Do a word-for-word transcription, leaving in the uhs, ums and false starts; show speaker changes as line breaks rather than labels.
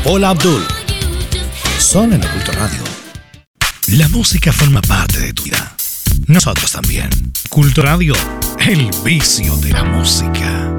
Paula Abdul. Son en Oculto Radio. La música forma parte de tu vida. Nosotros también. Culto Radio, el vicio de la música.